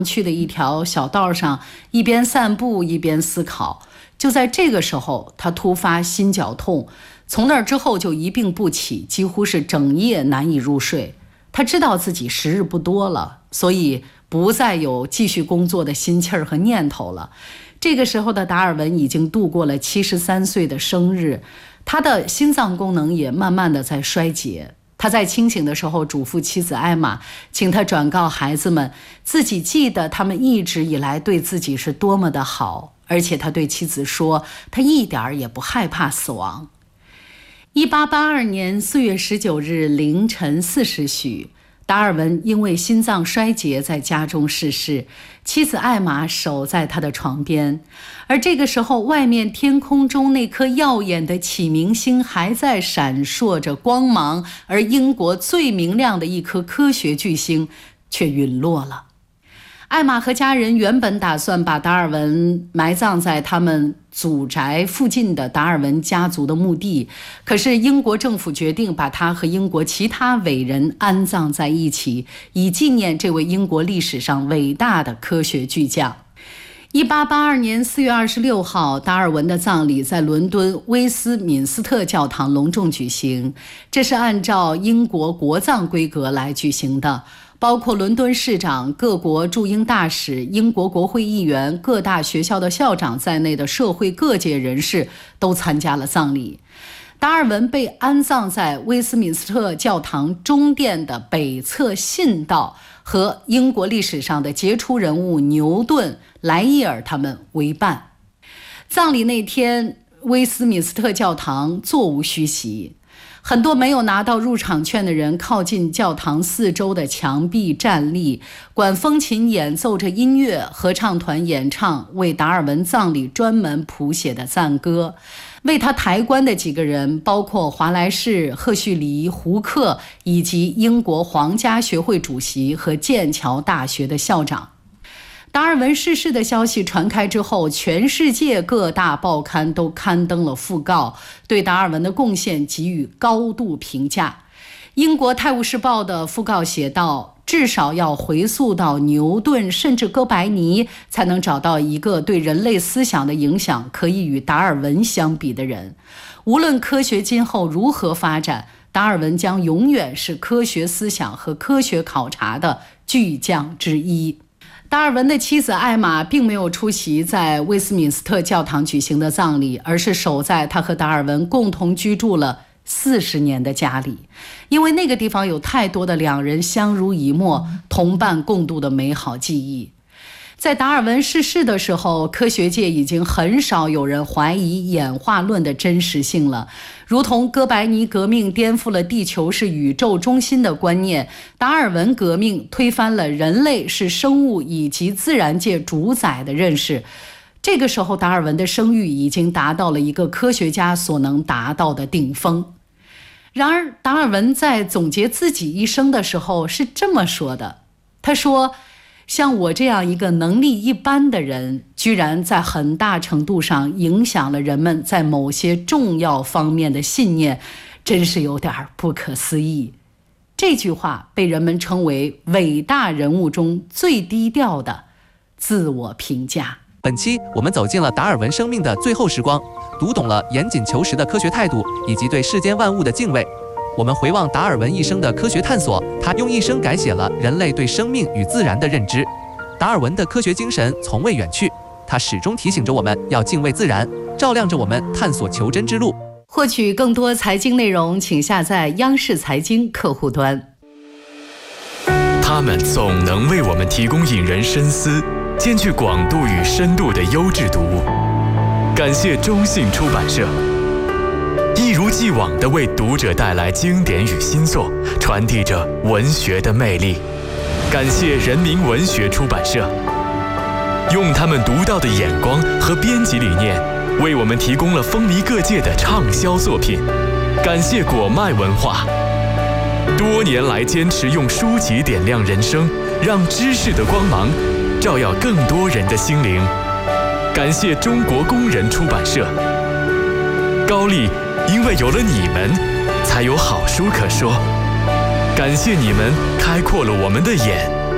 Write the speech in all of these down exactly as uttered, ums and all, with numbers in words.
去的一条小道上，一边散步一边思考。就在这个时候，他突发心绞痛，从那之后就一病不起，几乎是整夜难以入睡。他知道自己时日不多了，所以不再有继续工作的心气儿和念头了。这个时候的达尔文已经度过了七十三岁的生日，他的心脏功能也慢慢的在衰竭。他在清醒的时候嘱咐妻子艾玛，请他转告孩子们，自己记得他们一直以来对自己是多么的好，而且他对妻子说，他一点也不害怕死亡。一八八二年四月十九日凌晨四时许，达尔文因为心脏衰竭在家中逝世，妻子艾玛守在他的床边。而这个时候，外面天空中那颗耀眼的启明星还在闪烁着光芒，而英国最明亮的一颗科学巨星却陨落了。艾玛和家人原本打算把达尔文埋葬在他们祖宅附近的达尔文家族的墓地，可是英国政府决定把他和英国其他伟人安葬在一起，以纪念这位英国历史上伟大的科学巨匠。一八八二年四月二十六号，达尔文的葬礼在伦敦威斯敏斯特教堂隆重举行，这是按照英国国葬规格来举行的。包括伦敦市长、各国驻英大使、英国国会议员、各大学校的校长在内的社会各界人士都参加了葬礼。达尔文被安葬在威斯敏斯特教堂中殿的北侧信道，和英国历史上的杰出人物牛顿、莱伊尔他们为伴。葬礼那天，威斯敏斯特教堂座无虚席。很多没有拿到入场券的人靠近教堂四周的墙壁站立，管风琴演奏着音乐，合唱团演唱为达尔文葬礼专门谱写的赞歌。为他抬棺的几个人包括华莱士、赫胥黎、胡克，以及英国皇家学会主席和剑桥大学的校长。达尔文逝世的消息传开之后，全世界各大报刊都刊登了讣告，对达尔文的贡献给予高度评价。英国《泰晤士报》的讣告写道，至少要回溯到牛顿甚至哥白尼，才能找到一个对人类思想的影响可以与达尔文相比的人。无论科学今后如何发展，达尔文将永远是科学思想和科学考察的巨匠之一。达尔文的妻子艾玛并没有出席在威斯敏斯特教堂举行的葬礼，而是守在他和达尔文共同居住了四十年的家里，因为那个地方有太多的两人相濡以沫、同伴共度的美好记忆。在达尔文逝世的时候，科学界已经很少有人怀疑演化论的真实性了。如同哥白尼革命颠覆了地球是宇宙中心的观念，达尔文革命推翻了人类是生物以及自然界主宰的认识。这个时候，达尔文的声誉已经达到了一个科学家所能达到的顶峰。然而，达尔文在总结自己一生的时候是这么说的，他说，像我这样一个能力一般的人，居然在很大程度上影响了人们在某些重要方面的信念，真是有点不可思议。这句话被人们称为伟大人物中最低调的自我评价。 本期我们走进了达尔文生命的最后时光，读懂了严谨求实的科学态度以及对世间万物的敬畏。我们回望达尔文一生的科学探索，他用一生改写了人类对生命与自然的认知。达尔文的科学精神从未远去，他始终提醒着我们要敬畏自然，照亮着我们探索求真之路。 获取更多财经内容，请下载央视财经客户端。 他们总能为我们提供引人深思、兼具广度与深度的优质读物。感谢中信出版社，一如既往地为读者带来经典与新作，传递着文学的魅力。感谢人民文学出版社，用他们独到的眼光和编辑理念，为我们提供了风靡各界的畅销作品。感谢果麦文化，多年来坚持用书籍点亮人生，让知识的光芒照耀更多人的心灵。感谢中国工人出版社，高丽因为有了你们，才有好书可说。感谢你们开阔了我们的眼，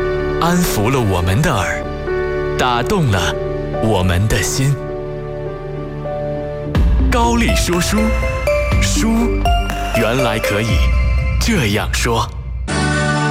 安抚了我们的耳，打动了我们的心。高丽说书，书原来可以这样说。